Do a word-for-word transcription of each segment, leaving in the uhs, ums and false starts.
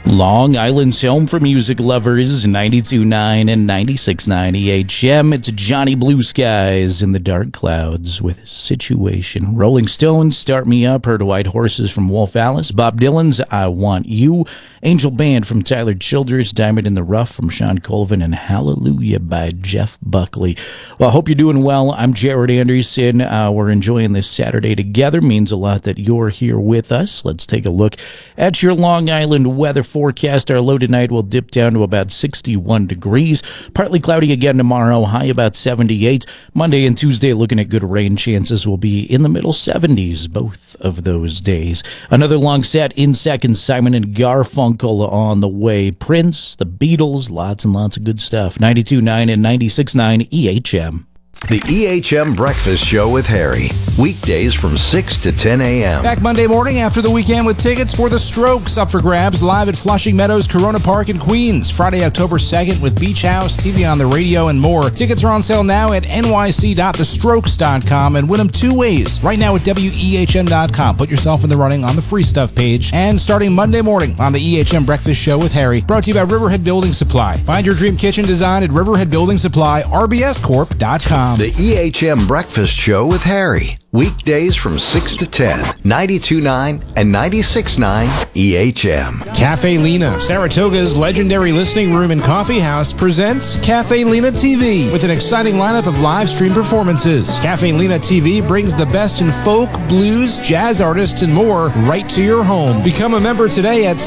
Long Island's home for music lovers, ninety-two point nine and ninety-six point nine E H M. It's Johnny Blue Skies in the Dark Clouds with Situation. Rolling Stones, Start Me Up, heard White Horses from Wolf Alice, Bob Dylan's I Want You, Angel Band from Tyler Childers, Diamond in the Rough from Sean Colvin, and Hallelujah by Jeff Buckley. Well, I hope you're doing well. I'm Jared Anderson. Uh, we're enjoying this Saturday together. Means a lot that you're here with us. Let's take a look at your Long Island weather forecast. Our low tonight will dip down to about sixty-one degrees. Partly cloudy again tomorrow, high about seventy-eight. Monday and Tuesday looking at good rain chances will be in the middle seventies both of those days. Another long set in seconds, Simon and Garfunkel on the way. Prince, the Beatles, lots and lots of good stuff. ninety-two point nine and ninety-six point nine E H M. The E H M Breakfast Show with Harry. Weekdays from six to ten a.m. Back Monday morning after the weekend with tickets for The Strokes up for grabs live at Flushing Meadows, Corona Park in Queens. Friday, October second with Beach House, T V on the radio, and more. Tickets are on sale now at N Y C dot the strokes dot com and win them two ways. Right now at W E H M dot com. Put yourself in the running on the free stuff page. And starting Monday morning on the E H M Breakfast Show with Harry. Brought to you by Riverhead Building Supply. Find your dream kitchen design at Riverhead Building Supply, R B S corp dot com. The E H M Breakfast Show with Harry. Weekdays from six to ten. ninety-two point nine and ninety-six point nine E H M. Cafe Lena, Saratoga's legendary listening room and coffee house, presents Cafe Lena T V with an exciting lineup of live stream performances. Cafe Lena T V brings the best in folk, blues, jazz artists, and more right to your home. Become a member today at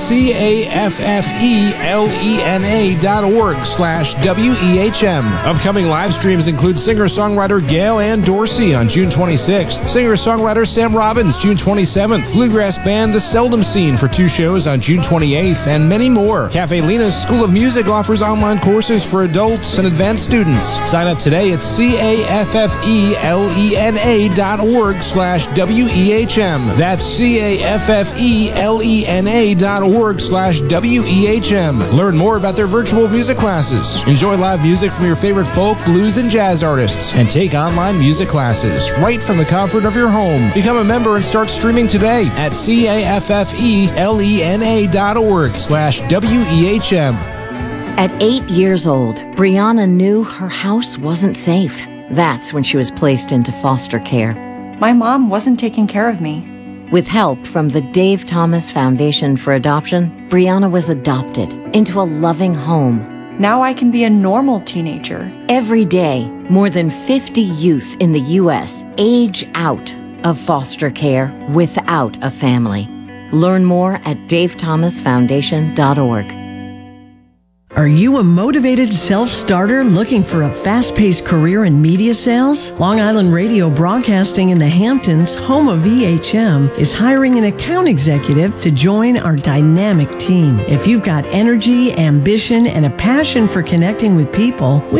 C-A-F-F-E-L-E-N-A dot org slash W-E-H-M. Upcoming live streams include singer-songwriter Gail Ann Dorsey on June twenty-sixth. Singer-songwriter Sam Robbins, June twenty-seventh. Bluegrass band The Seldom Scene for two shows on June twenty-eighth, and many more. Cafe Lena's School of Music offers online courses for adults and advanced students. Sign up today at C-A-F-F-E-L-E-N-A dot org slash W-E-H-M. That's C-A-F-F-E-L-E-N-A dot org slash W-E-H-M. Learn more about their virtual music classes. Enjoy live music from your favorite folk, blues, and jazz artists, and take online music classes right from the comfort of your home. Become a member and start streaming today at C-A-F-F-E-L-E-N-A dot org slash W-E-H-M. At eight years old, Brianna knew her house wasn't safe. That's when she was placed into foster care. My mom wasn't taking care of me. With help from the Dave Thomas Foundation for Adoption, Brianna was adopted into a loving home. Now I can be a normal teenager. Every day, more than fifty youth in the U S age out of foster care without a family. Learn more at dave thomas foundation dot org. Are you a motivated self-starter looking for a fast-paced career in media sales? Long Island Radio Broadcasting in the Hamptons, home of E H M, is hiring an account executive to join our dynamic team. If you've got energy, ambition, and a passion for connecting with people,